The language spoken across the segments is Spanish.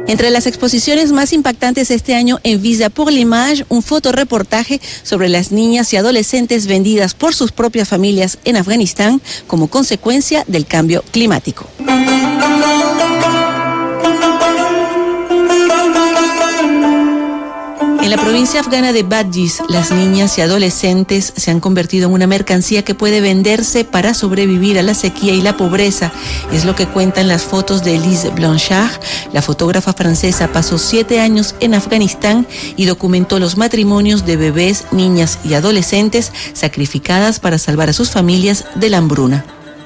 Entre las exposiciones más impactantes este año en Visa pour l'Image, un fotoreportaje sobre las niñas y adolescentes vendidas por sus propias familias en Afganistán como consecuencia del cambio climático. En la provincia afgana de Badghis, las niñas y adolescentes se han convertido en una mercancía que puede venderse para sobrevivir a la sequía y la pobreza. Es lo que cuentan las fotos de Elise Blanchard. La fotógrafa francesa pasó 7 años en Afganistán y documentó los matrimonios de bebés, niñas y adolescentes sacrificadas para salvar a sus familias de la hambruna.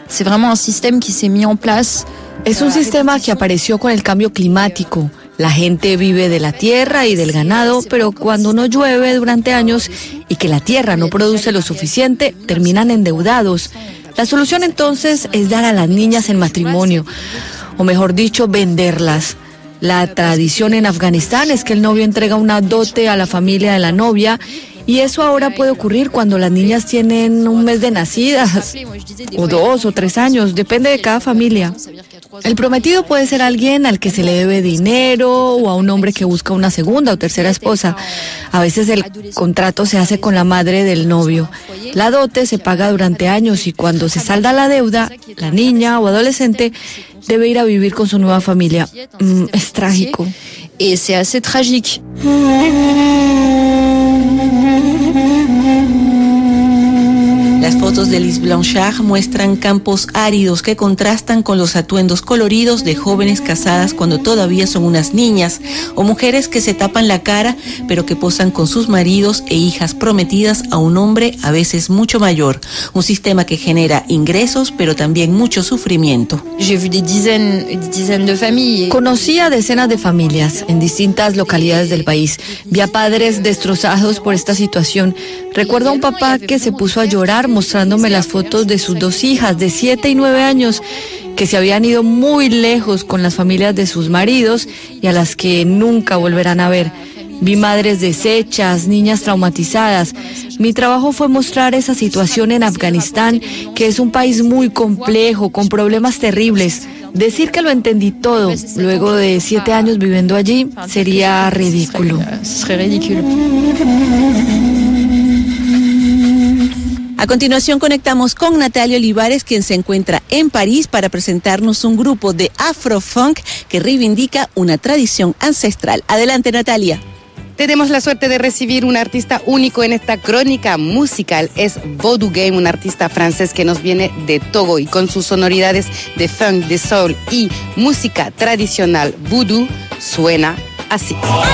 Es un sistema que apareció con el cambio climático. La gente vive de la tierra y del ganado, pero cuando no llueve durante años y que la tierra no produce lo suficiente, terminan endeudados. La solución entonces es dar a las niñas en matrimonio, o mejor dicho, venderlas. La tradición en Afganistán es que el novio entrega una dote a la familia de la novia, y eso ahora puede ocurrir cuando las niñas tienen un mes de nacidas, o 2 o 3 años, depende de cada familia. El prometido puede ser alguien al que se le debe dinero o a un hombre que busca una segunda o tercera esposa. A veces el contrato se hace con la madre del novio. La dote se paga durante años y cuando se salda la deuda, la niña o adolescente debe ir a vivir con su nueva familia. Es trágico. Y es assez tragique. Las fotos de Elise Blanchard muestran campos áridos que contrastan con los atuendos coloridos de jóvenes casadas cuando todavía son unas niñas, o mujeres que se tapan la cara pero que posan con sus maridos e hijas prometidas a un hombre a veces mucho mayor. Un sistema que genera ingresos pero también mucho sufrimiento. Conocí a decenas de familias en distintas localidades del país. Vi a padres destrozados por esta situación. Recuerdo a un papá que se puso a llorar mostrándome las fotos de sus 2 hijas de 7 y 9 años que se habían ido muy lejos con las familias de sus maridos y a las que nunca volverán a ver. Vi madres deshechas, niñas traumatizadas. Mi trabajo fue mostrar esa situación en Afganistán, que es un país muy complejo, con problemas terribles. Decir que lo entendí todo luego de 7 años viviendo allí sería ridículo. A continuación conectamos con Natalia Olivares, quien se encuentra en París para presentarnos un grupo de afrofunk que reivindica una tradición ancestral. Adelante, Natalia. Tenemos la suerte de recibir un artista único en esta crónica musical. Es Voodoo Game, un artista francés que nos viene de Togo y con sus sonoridades de funk, de soul y música tradicional voodoo suena así.